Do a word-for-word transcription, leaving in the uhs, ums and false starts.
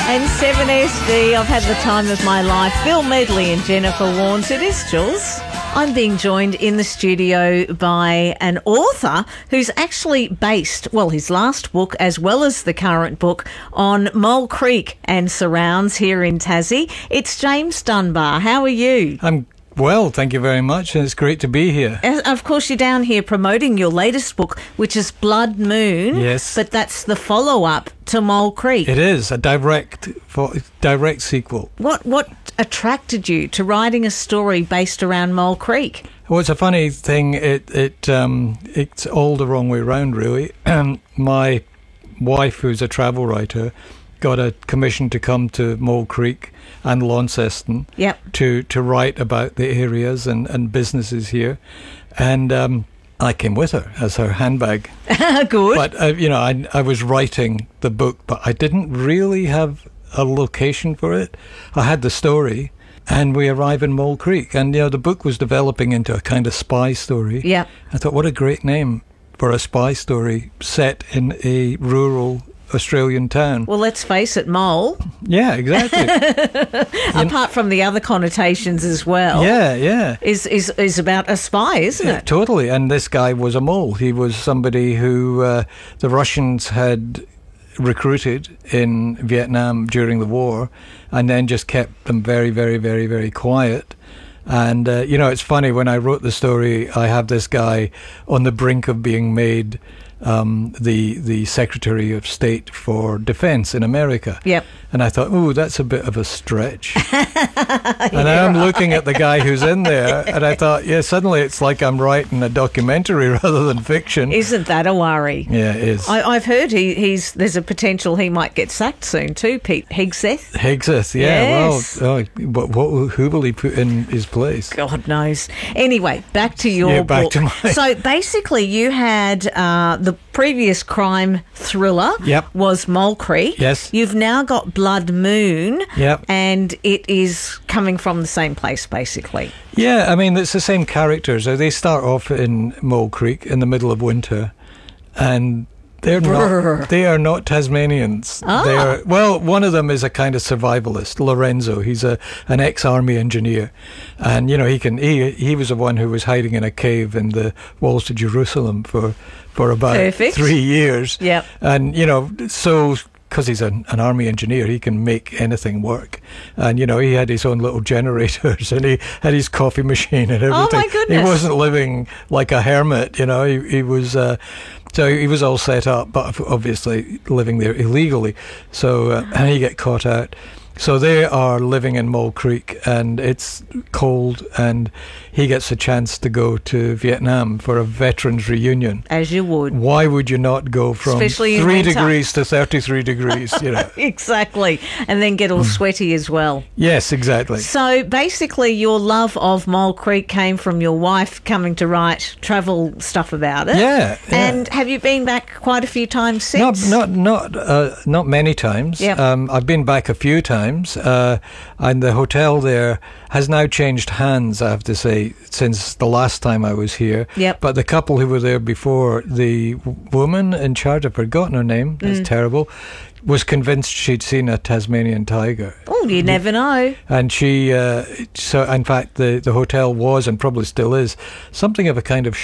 And seven S D, I've had the time of my life. Bill Medley and Jennifer Warnes. It is Jules. I'm being joined in the studio by an author who's actually based, well, his last book as well as the current book, on Mole Creek and surrounds here in Tassie. It's James Dunbar. How are you? I'm well, thank you very much, and it's great to be here. Uh, Of course, you're down here promoting your latest book, which is Blood Moon. Yes. But that's the follow-up to Mole Creek. It is a direct for, direct sequel. What what attracted you to writing a story based around Mole Creek? Well, it's a funny thing. It it um it's all the wrong way round, really. Um, my wife, who's a travel writer, got a commission to come to Mole Creek and Launceston Yep. to to write about the areas and, and businesses here, and um, I came with her as her handbag. Good. But uh, you know, I I was writing the book, but I didn't really have a location for it. I had the story, and we arrive in Mole Creek, and you know, the book was developing into a kind of spy story. Yep. I thought, what a great name for a spy story set in a rural Australian town. Well, let's face it, Mole, Yeah, exactly. apart from the other connotations as well, yeah, yeah. is, is, is about a spy, isn't Yeah, it? totally. And this guy was a mole. He was somebody who uh, the Russians had recruited in Vietnam during the war, and then just kept them very, very, very, very quiet. And, uh, you know, it's funny, when I wrote the story, I have this guy on the brink of being made um, the the Secretary of State for Defense in America. Yep. And I thought, oh, that's a bit of a stretch. And I'm looking at the guy who's in there, and I thought, yeah, suddenly it's like I'm writing a documentary rather than fiction. Isn't that a worry? Yeah, it is. I, I've heard he, he's there's a potential he might get sacked soon too, Pete Hegseth. Hegseth, yeah. Yes. Well, oh, but what, who will he put in his place? God knows. Anyway, back to your Yeah, back book. to mine. So basically, you had uh, the previous crime thriller Yep. was Mole Creek. Yes. You've now got Blood Moon. Yep. And it is coming from the same place, basically. Yeah, I mean, it's the same characters. Uh, They start off in Mole Creek in the middle of winter, and they're Brr. not, they are not Tasmanians. Ah. They are, well, one of them is a kind of survivalist, Lorenzo. He's a an ex-army engineer, and you know he can he he was the one who was hiding in a cave in the walls of Jerusalem for for about Perfect. three years. Yep. And you know, so because he's an, an army engineer, he can make anything work. And you know, he had his own little generators, and he had his coffee machine and everything. Oh, my goodness. He wasn't living like a hermit, you know. He, he was uh, so he was all set up, but obviously living there illegally. So uh, and he get caught out. So they are living in Mole Creek, and it's cold, and he gets a chance to go to Vietnam for a veterans reunion. As you would. Why would you not go from Especially in three winter. degrees to thirty-three degrees? You know. Exactly. And then get all sweaty as well. Yes, exactly. So basically, your love of Mole Creek came from your wife coming to write travel stuff about it. Yeah, yeah. And have you been back quite a few times Not since? not not uh, not many times. Yep. Um, I've been back a few times, uh, and the hotel there has now changed hands, I have to say, since the last time I was here. Yep. But the couple who were there before, the w- woman in charge, I've forgotten her name. That's terrible. Was convinced she'd seen a Tasmanian tiger. Oh, you never know. And she, uh, so in fact, the, the hotel was, and probably still is, something of a kind of